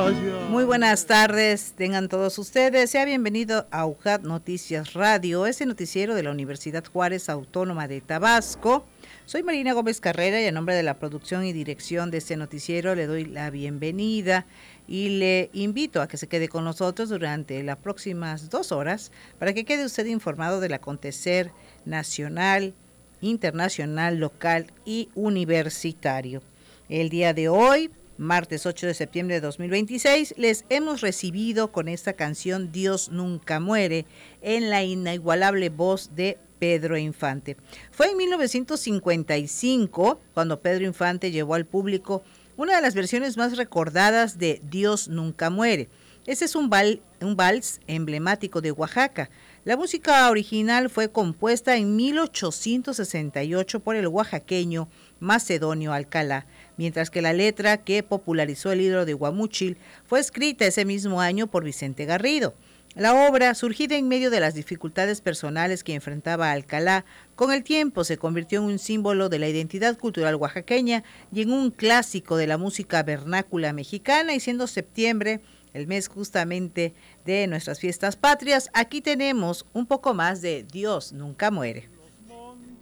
Muy buenas tardes, tengan todos ustedes. Sea bienvenido a UJAT Noticias Radio, este noticiero de la Universidad Juárez Autónoma de Tabasco. Soy Marina Gómez Carrera y en nombre de la producción y dirección de este noticiero le doy la bienvenida y le invito a que se quede con nosotros durante las próximas 2 horas para que quede usted informado del acontecer nacional, internacional, local y universitario. El día de hoy, martes 8 de septiembre de 2026, les hemos recibido con esta canción Dios nunca muere, en la inigualable voz de Pedro Infante. Fue en 1955 cuando Pedro Infante llevó al público una de las versiones más recordadas de Dios nunca muere. Este es un vals emblemático de Oaxaca. La música original fue compuesta en 1868 por el oaxaqueño Macedonio Alcalá, mientras que la letra que popularizó el libro de Guamúchil fue escrita ese mismo año por Vicente Garrido. La obra, surgida en medio de las dificultades personales que enfrentaba Alcalá, con el tiempo se convirtió en un símbolo de la identidad cultural oaxaqueña y en un clásico de la música vernácula mexicana, y siendo septiembre el mes justamente de nuestras fiestas patrias, aquí tenemos un poco más de Dios nunca muere.